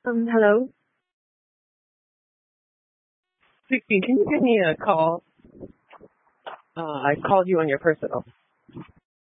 Hello. Sixty, can you give me a call? I called you on your personal.